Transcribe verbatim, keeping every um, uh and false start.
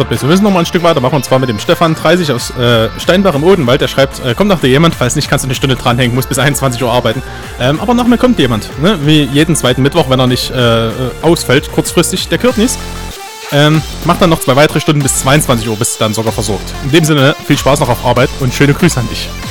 dort bist. Wir müssen noch mal ein Stück weitermachen, und zwar mit dem Stefan dreißig aus äh, Steinbach im Odenwald. Der schreibt, äh, kommt nach dir jemand, falls nicht, kannst du eine Stunde dranhängen, muss bis einundzwanzig Uhr arbeiten. Ähm, aber nach mir kommt jemand, ne? Wie jeden zweiten Mittwoch, wenn er nicht äh, ausfällt, kurzfristig, der Kürtnis. Ähm, macht dann noch zwei weitere Stunden bis zweiundzwanzig Uhr, bist du dann sogar versorgt. In dem Sinne, viel Spaß noch auf Arbeit und schöne Grüße an dich.